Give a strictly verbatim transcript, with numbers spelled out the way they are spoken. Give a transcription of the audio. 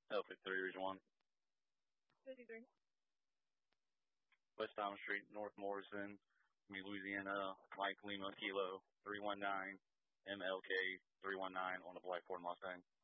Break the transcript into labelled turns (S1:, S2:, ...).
S1: L fifty-three, Region one.
S2: fifty-three.
S1: West Diamond Street, North Morrison, Louisiana, Mike Lima, Kilo, three one nine, M L K, three one nine on a black Ford Mustang.